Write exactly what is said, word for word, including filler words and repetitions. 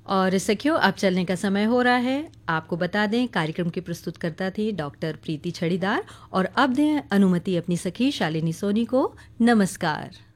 और सखियों, अब चलने का समय हो रहा है। आपको बता दें, कार्यक्रम की प्रस्तुतकर्ता थी डॉक्टर प्रीति छड़ीदार और अब दें अनुमति अपनी सखी शालिनी सोनी को। नमस्कार।